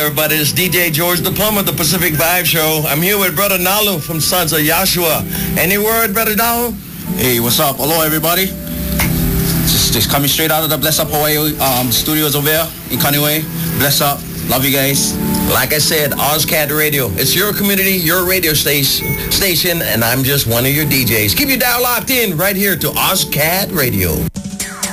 everybody. It's DJ George the Plumber, the Pacific Vibe Show. I'm here with Brother Nalu from Sons of Yahshua. Any word, Brother Nalu? Hey, what's up? Hello, everybody. Just coming straight out of the Bless Up Hawaii studios over there in Kaneohe. Bless up. Love you guys. Like I said, OzCat Radio. It's your community, your radio station, and I'm just one of your DJs. Keep your dial locked in right here to OzCat Radio.